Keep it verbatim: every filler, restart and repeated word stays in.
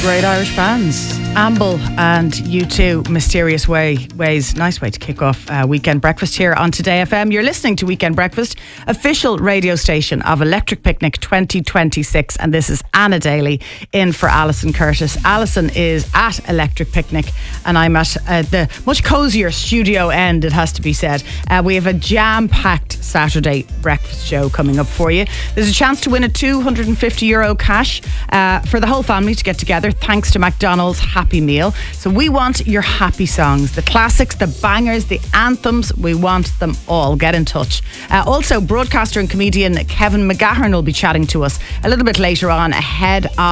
great Irish bands. Amble and U two, Mysterious Way Ways. Nice way to kick off uh, Weekend Breakfast here on Today F M. You're listening to Weekend Breakfast, official radio station of Electric Picnic twenty twenty-six, and this is Anna Daly in for Alison Curtis. Alison is at Electric Picnic and I'm at uh, the much cosier studio end, it has to be said. Uh, we have a jam-packed Saturday breakfast show coming up for you. There's a chance to win a two hundred fifty euro cash uh, for the whole family to get together thanks to McDonald's Happy Meal. So we want your happy songs, the classics, the bangers, the anthems. We want them all. Get in touch. Uh, also, broadcaster and comedian Kevin McGahern will be chatting to us a little bit later on ahead of